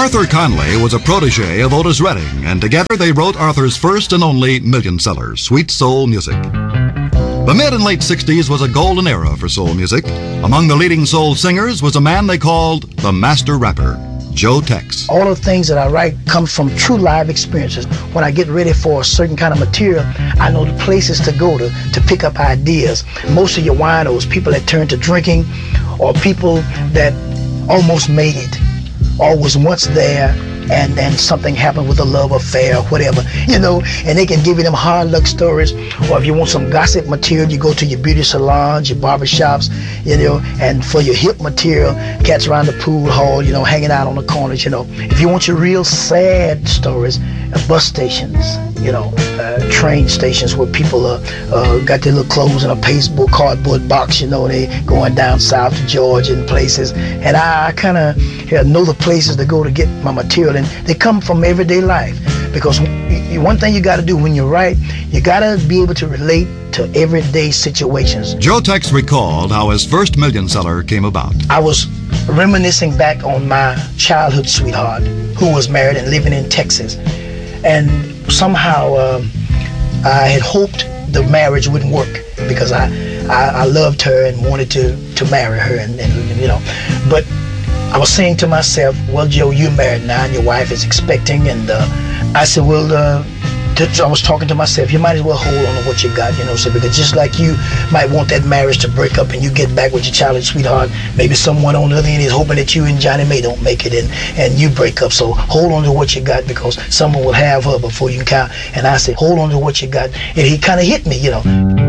Arthur Conley was a protege of Otis Redding, and together they wrote Arthur's first and only million seller, Sweet Soul Music. The mid and late 60s was a golden era for soul music. Among the leading soul singers was a man they called the Master Rapper, Joe Tex. All the things that I write come from true live experiences. When I get ready for a certain kind of material, I know the places to go to pick up ideas. Most of your winos, people that turn to drinking, or people that almost made it, or was once there, and then something happened with a love affair or whatever, and they can give you them hard luck stories. Or if you want some gossip material, you go to your beauty salons, your barbershops, and for your hip material, cats around the pool hall, hanging out on the corners, If you want your real sad stories, bus stations, train stations where people got their little clothes in a pasteboard, cardboard box, they going down south to Georgia and places. And I kind of know the places to go to get my material, and they come from everyday life. Because one thing you got to do when you write, you got to be able to relate to everyday situations. Joe Tex recalled how his first million seller came about. I was reminiscing back on my childhood sweetheart who was married and living in Texas. And somehow I had hoped the marriage wouldn't work because I loved her and wanted to marry her, and but I was saying to myself, well, Joe, you're married now and your wife is expecting, and I said, well, I was talking to myself, you might as well hold on to what you got, because just like you might want that marriage to break up and you get back with your childhood sweetheart, maybe someone on the other end is hoping that you and Johnny May don't make it and you break up. So hold on to what you got, because someone will have her before you can count. And I said, hold on to what you got. And he kind of hit me,